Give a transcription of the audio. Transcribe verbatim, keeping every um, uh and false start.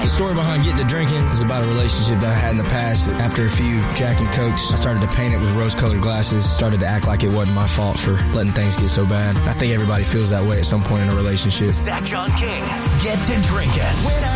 The story behind getting to drinking is about a relationship that I had in the past. After a few Jack and Cokes, I started to paint it with rose-colored glasses, started to act like it wasn't my fault for letting things get so bad. I think everybody feels that way at some point in a relationship. Zach John King, Get to Drinking.